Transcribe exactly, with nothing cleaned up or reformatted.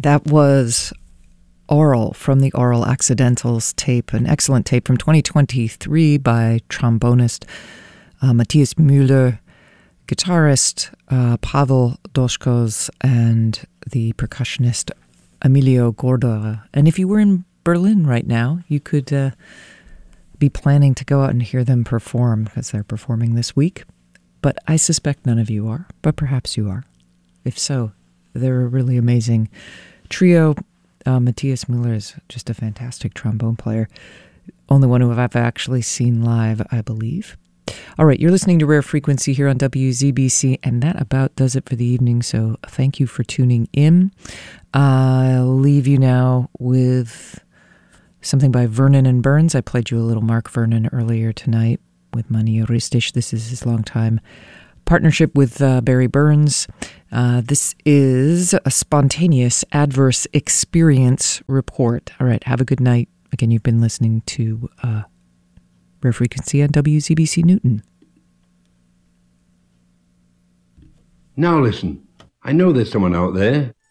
That was Aural from the Aural Accidentals tape, an excellent tape from twenty twenty-three by trombonist uh, Matthias Müller, guitarist uh, Pavel Doschkos, and the percussionist Emilio Gordora. And if you were in Berlin right now, you could uh, be planning to go out and hear them perform, because they're performing this week. But I suspect none of you are, but perhaps you are. If so, they're a really amazing trio. Uh, Matthias Müller is just a fantastic trombone player. Only one who I've actually seen live, I believe. All right, you're listening to Rare Frequency here on W Z B C, and that about does it for the evening, so thank you for tuning in. I'll leave you now with something by Vernon and Burns. I played you a little Mark Vernon earlier tonight with Mani Oristich. This is his longtime partnership with uh, Barry Burns. Uh, this is a spontaneous adverse experience report. All right, have a good night. Again, you've been listening to uh, Rare Frequency on W Z B C Newton. Now listen, I know there's someone out there